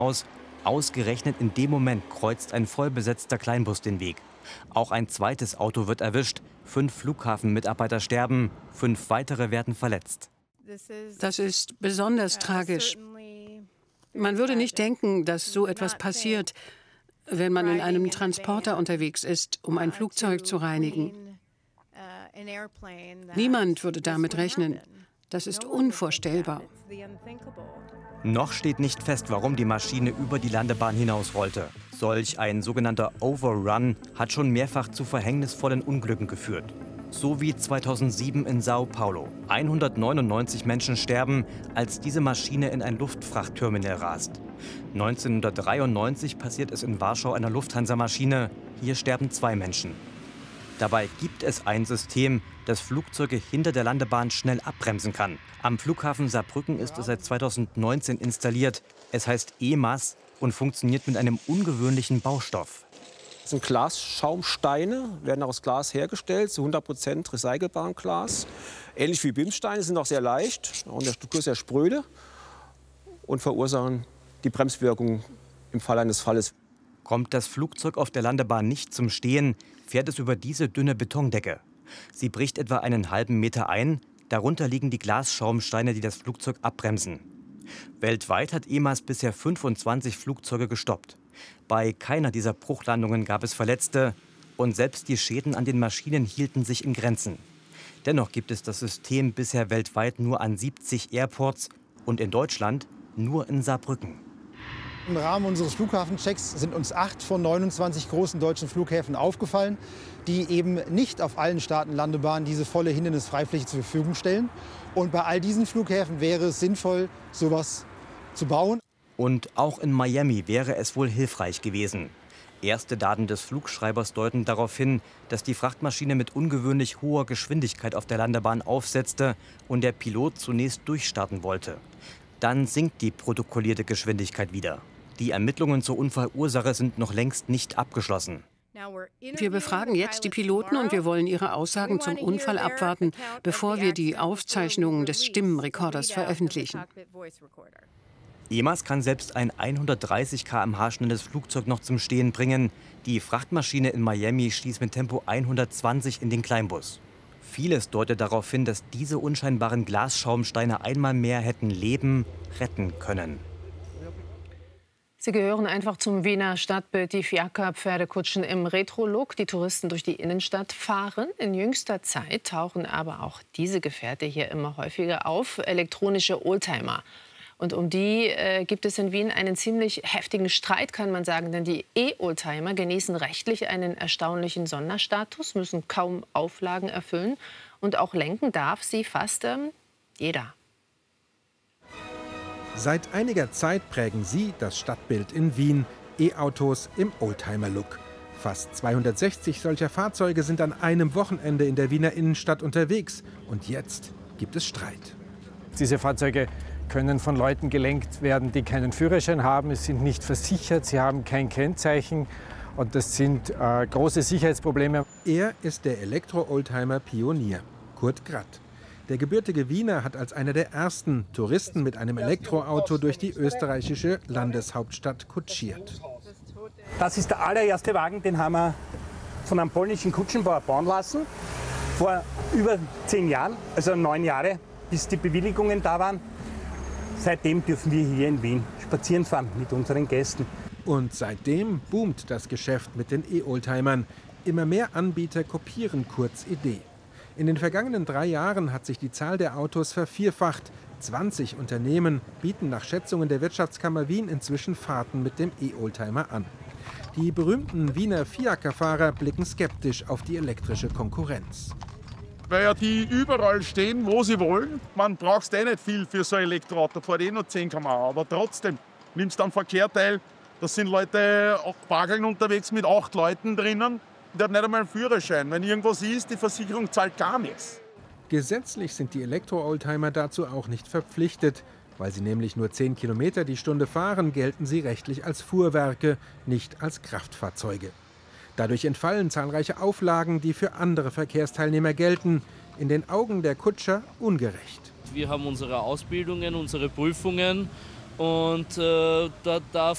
aus. Ausgerechnet in dem Moment kreuzt ein vollbesetzter Kleinbus den Weg. Auch ein zweites Auto wird erwischt. 5 Flughafenmitarbeiter sterben, 5 weitere werden verletzt. Das ist besonders tragisch. Man würde nicht denken, dass so etwas passiert, wenn man in einem Transporter unterwegs ist, um ein Flugzeug zu reinigen. Niemand würde damit rechnen. Das ist unvorstellbar. Noch steht nicht fest, warum die Maschine über die Landebahn hinausrollte. Solch ein sogenannter Overrun hat schon mehrfach zu verhängnisvollen Unglücken geführt. So wie 2007 in Sao Paulo. 199 Menschen sterben, als diese Maschine in ein Luftfrachtterminal rast. 1993 passiert es in Warschau einer Lufthansa-Maschine. Hier sterben 2 Menschen. Dabei gibt es ein System, das Flugzeuge hinter der Landebahn schnell abbremsen kann. Am Flughafen Saarbrücken ist es seit 2019 installiert. Es heißt EMAS und funktioniert mit einem ungewöhnlichen Baustoff. Das sind Glasschaumsteine, werden aus Glas hergestellt, zu 100% recycelbarem Glas. Ähnlich wie BIM-Steine, sind auch sehr leicht und der Struktur sehr spröde und verursachen die Bremswirkung im Fall eines Falles. Kommt das Flugzeug auf der Landebahn nicht zum Stehen, fährt es über diese dünne Betondecke. Sie bricht etwa einen halben Meter ein, darunter liegen die Glasschaumsteine, die das Flugzeug abbremsen. Weltweit hat EMAS bisher 25 Flugzeuge gestoppt. Bei keiner dieser Bruchlandungen gab es Verletzte und selbst die Schäden an den Maschinen hielten sich in Grenzen. Dennoch gibt es das System bisher weltweit nur an 70 Airports und in Deutschland nur in Saarbrücken. Im Rahmen unseres Flughafenchecks sind uns 8 von 29 großen deutschen Flughäfen aufgefallen, die eben nicht auf allen Staatenlandebahnen diese volle Hindernisfreifläche zur Verfügung stellen. Und bei all diesen Flughäfen wäre es sinnvoll, sowas zu bauen. Und auch in Miami wäre es wohl hilfreich gewesen. Erste Daten des Flugschreibers deuten darauf hin, dass die Frachtmaschine mit ungewöhnlich hoher Geschwindigkeit auf der Landebahn aufsetzte und der Pilot zunächst durchstarten wollte. Dann sinkt die protokollierte Geschwindigkeit wieder. Die Ermittlungen zur Unfallursache sind noch längst nicht abgeschlossen. Wir befragen jetzt die Piloten und wir wollen ihre Aussagen zum Unfall abwarten, bevor wir die Aufzeichnungen des Stimmenrekorders veröffentlichen. EMAS kann selbst ein 130 km/h schnelles Flugzeug noch zum Stehen bringen. Die Frachtmaschine in Miami stieß mit Tempo 120 in den Kleinbus. Vieles deutet darauf hin, dass diese unscheinbaren Glasschaumsteine einmal mehr hätten Leben retten können. Sie gehören einfach zum Wiener Stadtbild, die Fiaker-Pferdekutschen im Retro-Look, die Touristen durch die Innenstadt fahren. In jüngster Zeit tauchen aber auch diese Gefährte hier immer häufiger auf, elektronische Oldtimer. Und um die gibt es in Wien einen ziemlich heftigen Streit, kann man sagen. Denn die E-Oldtimer genießen rechtlich einen erstaunlichen Sonderstatus, müssen kaum Auflagen erfüllen. Und auch lenken darf sie fast jeder. Seit einiger Zeit prägen sie das Stadtbild in Wien. E-Autos im Oldtimer-Look. Fast 260 solcher Fahrzeuge sind an einem Wochenende in der Wiener Innenstadt unterwegs. Und jetzt gibt es Streit. Diese Fahrzeuge können von Leuten gelenkt werden, die keinen Führerschein haben. Es sind nicht versichert, sie haben kein Kennzeichen. Und das sind große Sicherheitsprobleme. Er ist der Elektro-Oldtimer-Pionier, Kurt Gratt. Der gebürtige Wiener hat als einer der ersten Touristen mit einem Elektroauto durch die österreichische Landeshauptstadt kutschiert. Das ist der allererste Wagen, den haben wir von einem polnischen Kutschenbauer bauen lassen. Vor über 10 Jahren, also 9 Jahre, bis die Bewilligungen da waren. Seitdem dürfen wir hier in Wien spazieren fahren mit unseren Gästen. Und seitdem boomt das Geschäft mit den E-Oldtimern. Immer mehr Anbieter kopieren Kurts Idee. In den vergangenen 3 Jahren hat sich die Zahl der Autos vervierfacht. 20 Unternehmen bieten nach Schätzungen der Wirtschaftskammer Wien inzwischen Fahrten mit dem E-Oldtimer an. Die berühmten Wiener Fiaker-Fahrer blicken skeptisch auf die elektrische Konkurrenz. Weil ja die überall stehen, wo sie wollen. Man braucht nicht viel für so ein Elektroauto, fährt nur 10 km/h. Aber trotzdem, nimmst du am Verkehr teil, das sind Leute auch Bageln unterwegs mit 8 Leuten drinnen. Die haben nicht einmal einen Führerschein. Wenn irgendwas ist, die Versicherung zahlt gar nichts. Gesetzlich sind die Elektro-Oldtimer dazu auch nicht verpflichtet. Weil sie nämlich nur 10 km die Stunde fahren, gelten sie rechtlich als Fuhrwerke, nicht als Kraftfahrzeuge. Dadurch entfallen zahlreiche Auflagen, die für andere Verkehrsteilnehmer gelten. In den Augen der Kutscher ungerecht. Wir haben unsere Ausbildungen, unsere Prüfungen und da darf